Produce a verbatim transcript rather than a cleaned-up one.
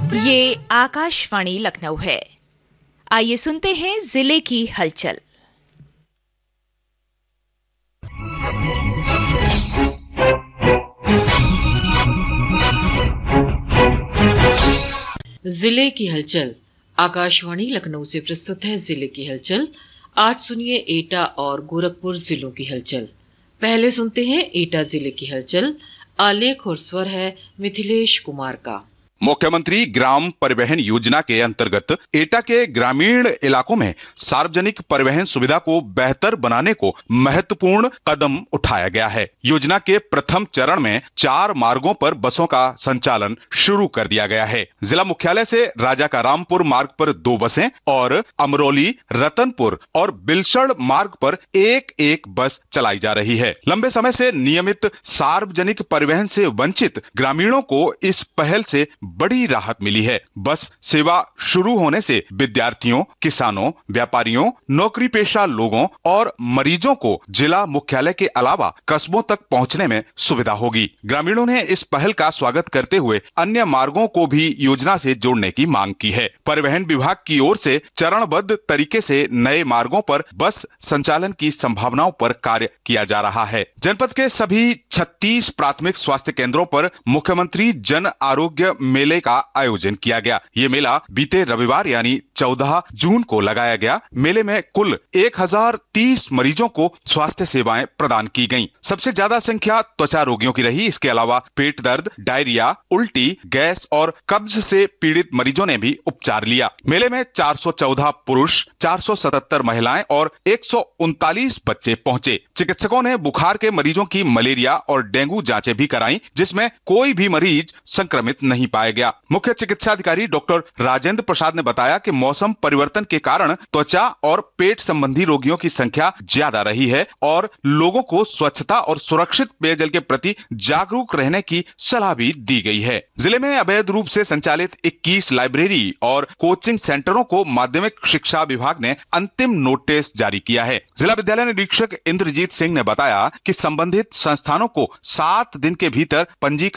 ये आकाशवाणी लखनऊ है। आइए सुनते हैं जिले की हलचल। जिले की हलचल आकाशवाणी लखनऊ से प्रस्तुत है। जिले की हलचल आज सुनिए एटा और गोरखपुर जिलों की हलचल। पहले सुनते हैं एटा जिले की हलचल। आलेख और स्वर है मिथिलेश कुमार का। मुख्यमंत्री ग्राम परिवहन योजना के अंतर्गत एटा के ग्रामीण इलाकों में सार्वजनिक परिवहन सुविधा को बेहतर बनाने को महत्वपूर्ण कदम उठाया गया है। योजना के प्रथम चरण में चार मार्गों पर बसों का संचालन शुरू कर दिया गया है। जिला मुख्यालय से राजा का रामपुर मार्ग पर दो बसें और अमरोली, रतनपुर और बिलसड़ मार्ग पर एक एक बस चलाई जा रही है। लंबे समय से नियमित सार्वजनिक परिवहन से वंचित ग्रामीणों को इस पहल से बड़ी राहत मिली है। बस सेवा शुरू होने से विद्यार्थियों, किसानों, व्यापारियों, नौकरी पेशा लोगों और मरीजों को जिला मुख्यालय के अलावा कस्बों तक पहुंचने में सुविधा होगी। ग्रामीणों ने इस पहल का स्वागत करते हुए अन्य मार्गों को भी योजना से जोड़ने की मांग की है। परिवहन विभाग की ओर से चरणबद्ध तरीके से नए मार्गों पर बस संचालन की संभावनाओं पर कार्य किया जा रहा है। जनपद के सभी छत्तीस प्राथमिक स्वास्थ्य केंद्रों पर मुख्यमंत्री जन आरोग्य मेले का आयोजन किया गया। ये मेला बीते रविवार यानी चौदह जून को लगाया गया। मेले में कुल एक हजार तीस मरीजों को स्वास्थ्य सेवाएं प्रदान की गईं। सबसे ज्यादा संख्या त्वचा रोगियों की रही। इसके अलावा पेट दर्द, डायरिया, उल्टी, गैस और कब्ज से पीड़ित मरीजों ने भी उपचार लिया। मेले में चार सौ चौदह पुरुष, चार सौ सतहत्तर महिलाएं और एक सौ उनतालीस बच्चे पहुंचे। चिकित्सकों ने बुखार के मरीजों की मलेरिया और डेंगू जांचें भी कराई, जिसमें कोई भी मरीज संक्रमित नहीं पाया गया। मुख्य चिकित्सा अधिकारी डॉक्टर राजेंद्र प्रसाद ने बताया कि मौसम परिवर्तन के कारण त्वचा और पेट संबंधी रोगियों की संख्या ज्यादा रही है और लोगों को स्वच्छता और सुरक्षित पेयजल के प्रति जागरूक रहने की सलाह भी दी गई है। जिले में अवैध रूप से संचालित इक्कीस लाइब्रेरी और कोचिंग सेंटरों को माध्यमिक शिक्षा विभाग ने अंतिम नोटिस जारी किया है। जिला विद्यालय निरीक्षक इंद्रजीत सिंह ने बताया कि संबंधित संस्थानों को सात दिन के भीतर पंजीकरण